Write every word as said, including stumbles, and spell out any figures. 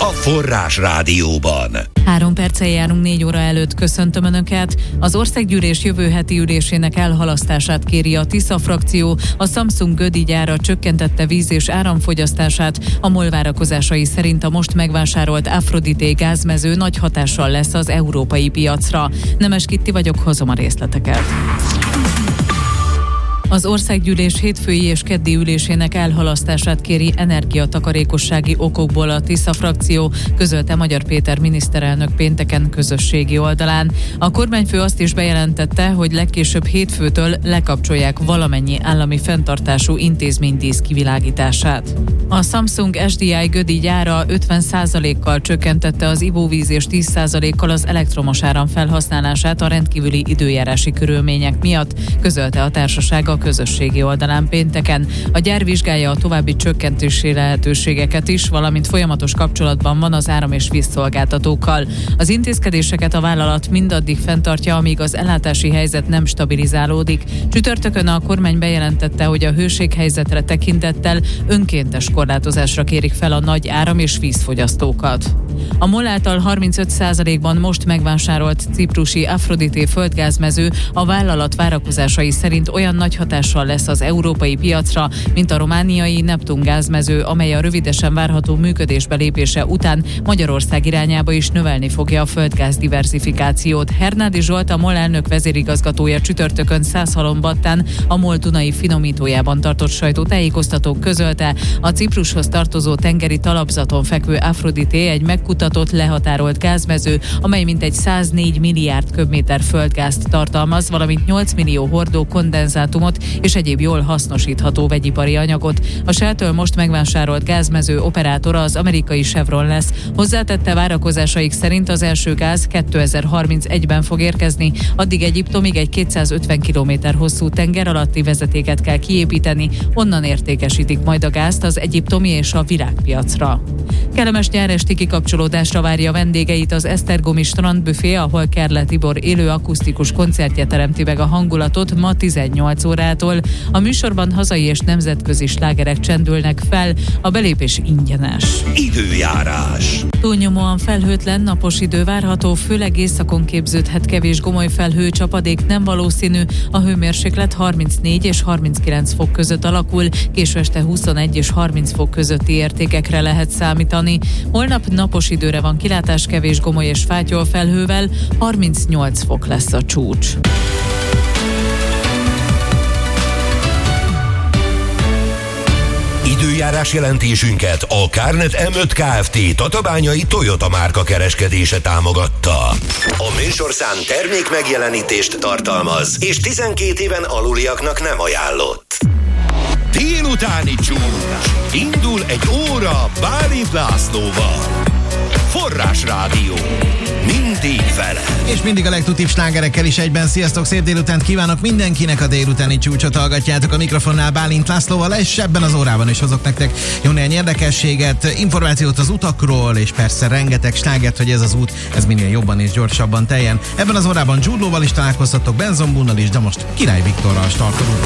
a Forrás Rádióban. Három perccel járunk négy óra előtt, köszöntöm Önöket. Az országgyűlés jövő heti ülésének elhalasztását kéri a Tisza frakció, a Samsung Gödi gyára csökkentette víz- és áramfogyasztását, a MOL várakozásai szerint a most megvásárolt Aphrodite gázmező nagy hatással lesz az európai piacra. Nemes Kitti vagyok, hozom a részleteket. Az országgyűlés hétfői és keddi ülésének elhalasztását kéri energiatakarékossági okokból a Tisza frakció, közölte Magyar Péter miniszterelnök pénteken közösségi oldalán. A kormányfő azt is bejelentette, hogy legkésőbb hétfőtől lekapcsolják valamennyi állami fenntartású intézménydísz kivilágítását. A Samsung es dé i Gödi gyára ötven százalékkal csökkentette az ivóvíz és tíz százalékkal az elektromos áram felhasználását a rendkívüli időjárási körülmények miatt, közölte a társaság a közösségi oldalán pénteken. A gyár vizsgálja a további csökkentési lehetőségeket is, valamint folyamatos kapcsolatban van az áram- és vízszolgáltatókkal. Az intézkedéseket a vállalat mindaddig fenntartja, amíg az ellátási helyzet nem stabilizálódik. Csütörtökön a kormány bejelentette, hogy a hőséghelyzetre tekintettel önkéntes korlátozásra kérik fel a nagy áram- és vízfogyasztókat. A MOL által harmincöt százalékban most megvásárolt ciprusi Aphrodite földgázmező a vállalat várakozásai szerint olyan nagy hatással lesz az európai piacra, mint a romániai Neptun gázmező, amely a rövidesen várható működésbe lépése után Magyarország irányába is növelni fogja a földgáz diverzifikációt. Hernádi Zsolt, a MOL elnök vezérigazgatója csütörtökön Szászhalombattán a MOL Dunai finomítójában tartott sajtótájékoztatón közölte, a Ciprushoz tartozó tengeri talapzaton fekvő Aphrodite egy megkutatott, lehatárolt gázmező, amely mintegy száznégy milliárd köbméter földgázt tartalmaz, valamint nyolc millió hordó kondenzátumot és egyéb jól hasznosítható vegyipari anyagot. A Shell-től most megvásárolt gázmező operátora az amerikai Chevron lesz. Hozzátette, várakozásaik szerint az első gáz kétezer-harmincegyben fog érkezni, addig Egyiptomig egy kétszázötven kilométer hosszú tenger alatti vezetéket kell kiépíteni, onnan értékesítik majd a gázt az egyiptomi és a világpiacra. Kellemes nyáresti kikapcsolódásra várja vendégeit az Esztergomi strandbüfé, ahol Kerle Tibor élő akusztikus koncertje teremti meg a hangulatot ma tizennyolc órától. A műsorban hazai és nemzetközi slágerek csendülnek fel, a belépés ingyenes. Időjárás. Túlnyomóan felhőtlen, napos idő várható, főleg északon képződhet kevés gomoly felhő, csapadék nem valószínű, a hőmérséklet harmincnégy és harminckilenc fok között alakul, késő este huszonegy és harminc fok közötti értékekre lehet számítani. Holnap napos időre van kilátás, kevés gomoly és fátyol felhővel, harmincnyolc fok lesz a csúcs. Időjárás jelentésünket a Kárnet em öt Kft. Tatabányai Toyota márka kereskedése támogatta. A műsorszám termék megjelenítést tartalmaz, és tizenkét éven aluliaknak nem ajánlott. Délutáni csúcs. Indul egy óra Bálint Lászlóval. Forrás Rádió. Mindig vele. És mindig a legtutibb slágerekkel is egyben. Sziasztok, szép délutánt kívánok mindenkinek, a délutáni csúcsot hallgatjátok, a mikrofonnál Bálint Lászlóval, és ebben az órában is hozok nektek jó néhány érdekességet, információt az utakról, és persze rengeteg slágert, hogy ez az út, ez minél jobban és gyorsabban teljen. Ebben az órában Jude Lawval is találkoztatok, Benson Boone-nal is, de most Király Viktorral startolunk.